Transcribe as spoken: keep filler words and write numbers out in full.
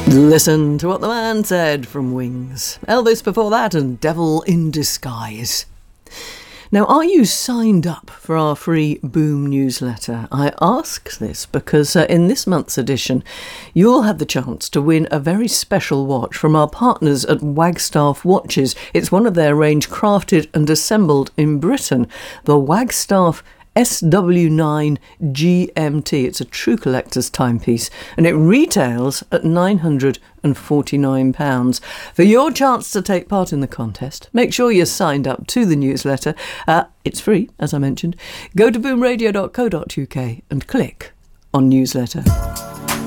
Listen to what the man said from Wings. Elvis before that and Devil in Disguise. Now, are you signed up for our free Boom newsletter? I ask this because uh, in this month's edition, you'll have the chance to win a very special watch from our partners at Wagstaff Watches. It's one of their range crafted and assembled in Britain, the Wagstaff S W nine G M T. It's a true collector's timepiece and it retails at nine hundred forty-nine pounds. For your chance to take part in the contest, make sure you're signed up to the newsletter. Uh, it's free, as I mentioned. Go to boom radio dot co dot uk and click on newsletter.